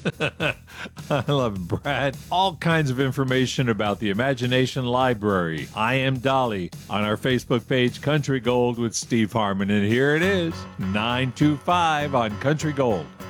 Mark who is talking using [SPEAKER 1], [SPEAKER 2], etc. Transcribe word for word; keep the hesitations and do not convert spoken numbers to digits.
[SPEAKER 1] I love it, Brad. All kinds of information about the Imagination Library. I am Dolly on our Facebook page, Country Gold with Steve Harmon. And here it is, nine two five on Country Gold.